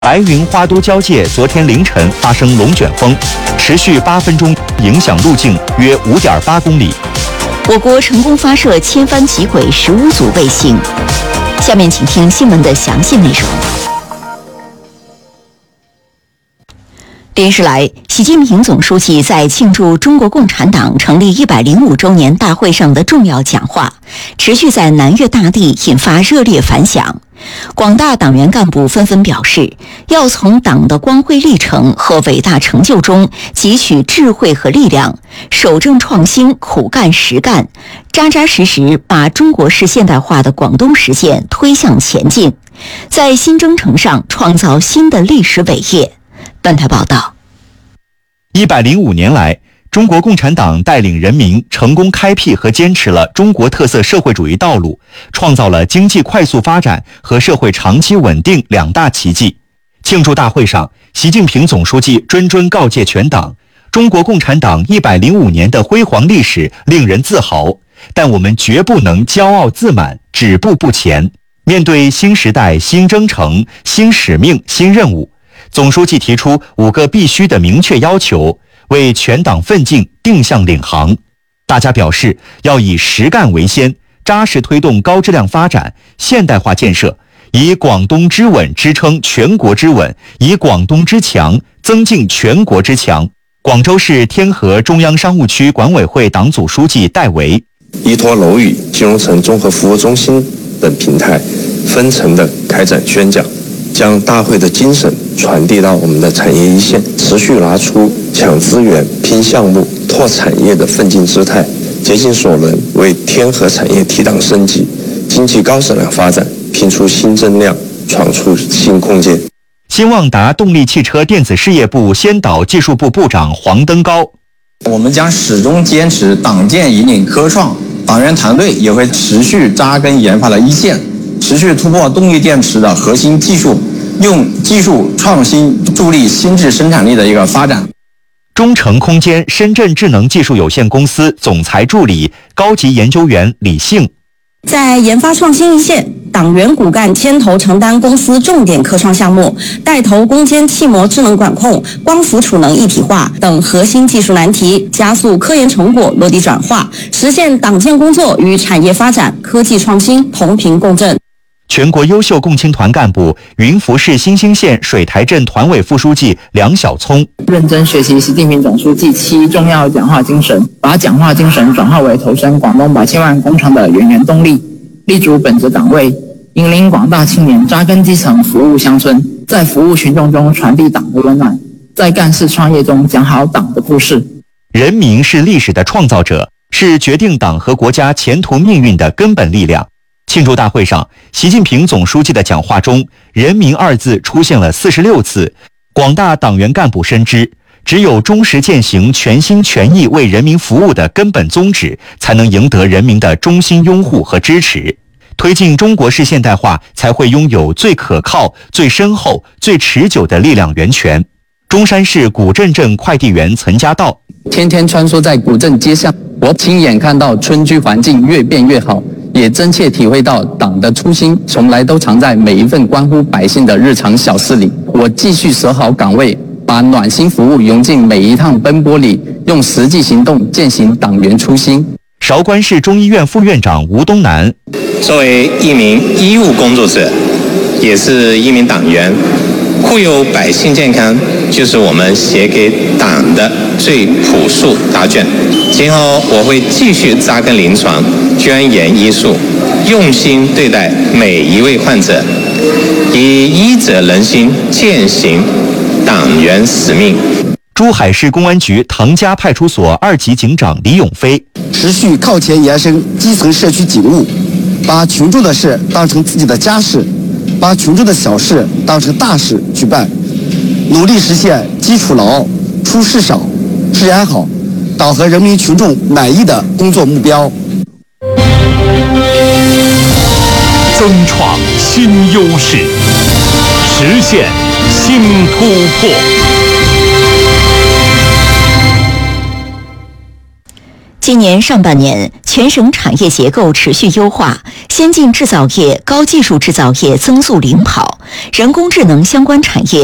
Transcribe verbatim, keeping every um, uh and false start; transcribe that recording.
白云花都交界昨天凌晨发生龙卷风，持续八分钟，影响路径约五点八公里。 我国成功发射千帆极轨十五组卫星。下面请听新闻的详细内容。连日来，习近平总书记在庆祝中国共产党成立一百零五周年大会上的重要讲话，持续在南粤大地引发热烈反响。广大党员干部纷纷表示，要从党的光辉历程和伟大成就中汲取智慧和力量，守正创新，苦干实干，扎扎实实把中国式现代化的广东实践推向前进，在新征程上创造新的历史伟业。本台报道， 一百零五年来，中国共产党带领人民成功开辟和坚持了中国特色社会主义道路，创造了经济快速发展和社会长期稳定两大奇迹。庆祝大会上，习近平总书记谆谆告诫全党，中国共产党一百零五年的辉煌历史令人自豪，但我们绝不能骄傲自满，止步不前。面对新时代、新征程、新使命、新任务，总书记提出五个必须的明确要求，为全党奋进定向领航。大家表示，要以实干为先，扎实推动高质量发展、现代化建设，以广东之稳支撑全国之稳，以广东之强增进全国之强。广州市天河中央商务区管委会党组书记戴维， 依托楼宇、金融城综合服务中心等平台，分层的开展宣讲，将大会的精神传递到我们的产业一线，持续拿出抢资源、拼项目、拓产业的奋进姿态，竭尽所能为天河产业提档升级、经济高质量发展拼出新增量、闯出新空间。 新旺达动力汽车电子事业部先导技术部部长黄登高， 我们将始终坚持党建引领科创，党员团队也会持续扎根研发的一线，持续突破动力电池的核心技术，用技术创新助力新质生产力的一个发展。 中诚空间深圳智能技术有限公司总裁助理、高级研究员李幸， 在研发创新一线，党员骨干牵头承担公司重点科创项目，带头攻坚气膜智能管控、光伏储能一体化等核心技术难题，加速科研成果落地转化，实现党建工作与产业发展、科技创新同频共振。 全国优秀共青团干部、云浮市新兴县水台镇团委副书记梁晓聪， 认真学习习近平总书记七重要讲话精神，把讲话精神转化为投身广东百千万工厂的源源动力，立足本职岗位，引领广大青年扎根基层，服务乡村，在服务群众中传递党的温暖，在干事创业中讲好党的故事。 人民是历史的创造者，是决定党和国家前途命运的根本力量。庆祝大会上，习近平总书记的讲话中，人民二字出现了四十六次。广大党员干部深知，只有忠实践行全心全意为人民服务的根本宗旨，才能赢得人民的衷心拥护和支持，推进中国式现代化才会拥有最可靠、最深厚、最持久的力量源泉。中山市古镇镇快递员岑家道， 天天穿梭在古镇街巷，我亲眼看到村居环境越变越好，也真切体会到党的初心从来都藏在每一份关乎百姓的日常小事里。我继续守好岗位，把暖心服务融进每一趟奔波里，用实际行动践行党员初心。 韶关市中医院副院长吴东南， 作为一名医务工作者，也是一名党员，护佑百姓健康就是我们写给党的最朴素答卷。今后我会继续扎根临床，钻研医术，用心对待每一位患者，以医者仁心践行党员使命。 珠海市公安局唐家派出所二级警长李永飞， 持续靠前延伸基层社区警务，把群众的事当成自己的家事，把群众的小事当成大事去办，努力实现基础牢、出事少、治安好，党和人民群众满意的工作目标。 增创新优势，实现新突破。 今年上半年，全省产业结构持续优化，先进制造业、高技术制造业增速领跑，人工智能相关产业